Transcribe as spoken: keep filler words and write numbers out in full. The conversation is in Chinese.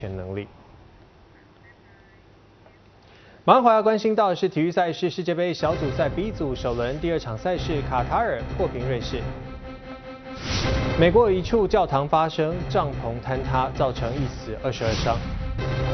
前能力。马上回来关心到的是体育赛事，世界杯小组赛 B 组首轮第二场赛事，卡塔尔破平瑞士。美国有一处教堂发生帐篷坍塌，造成一死二十二伤。